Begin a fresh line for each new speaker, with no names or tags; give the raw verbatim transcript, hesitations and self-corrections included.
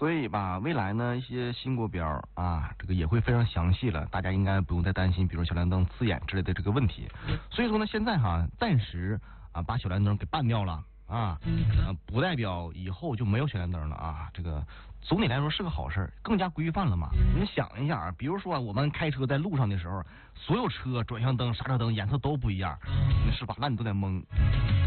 所以吧，未来呢，一些新国标啊，这个也会非常详细了，大家应该不用再担心，比如小蓝灯刺眼之类的这个问题。所以说呢，现在哈，暂时啊把小蓝灯给办掉了啊，呃，不代表以后就没有小蓝灯了啊。这个总体来说是个好事，更加规范了嘛。你想一下啊，比如说我们开车在路上的时候，所有车转向灯、刹车灯颜色都不一样，你是吧？那你都得懵。